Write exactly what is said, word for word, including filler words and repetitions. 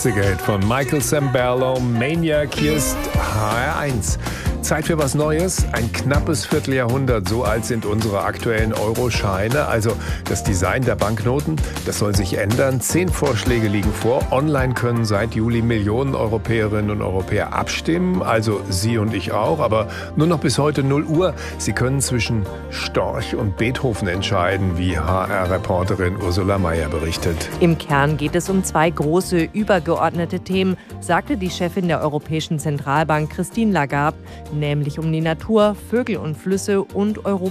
achtziger-Hit von Michael Sambello, Maniac. Hier ist H R eins. Zeit für was Neues. Ein knappes Vierteljahrhundert, so alt sind unsere aktuellen Euroscheine. Also das Design der Banknoten, das soll sich ändern. Zehn Vorschläge liegen vor. Online können seit Juli Millionen Europäerinnen und Europäer abstimmen. Also Sie und ich auch, aber nur noch bis heute null Uhr. Sie können zwischen Storch und Beethoven entscheiden, wie H R-Reporterin Ursula Mayer berichtet. Im Kern geht es um zwei große, übergeordnete Themen, sagte die Chefin der Europäischen Zentralbank Christine Lagarde, nämlich um die Natur, Vögel und Flüsse und Europa.